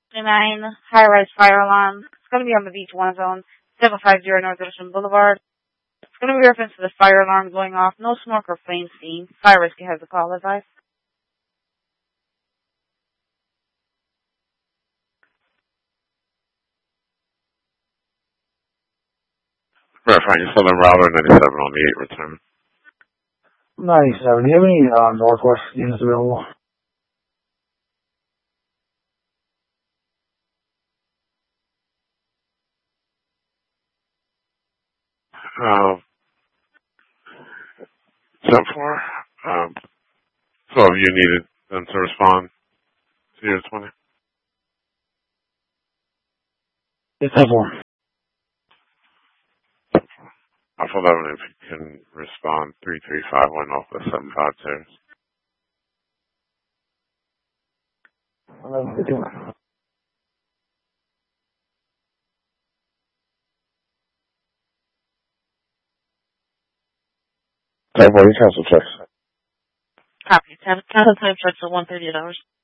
9, high-rise fire alarm. It's going to be on the Beach 1 zone, 750 North Ocean Boulevard. It's going to be reference to the fire alarm going off. No smoke or flame seen. Fire rescue has a call advice. Verifying your Southern Router 97 on the 8 return. 97. Do you have any Northwest units available? So far, so have you needed them to respond to your 20? It's 10-4. Alpha 11, if you can respond, 3351 off the 752. 11:51. Type 4, you cancel checks. Copy. Cancel time checks at $130.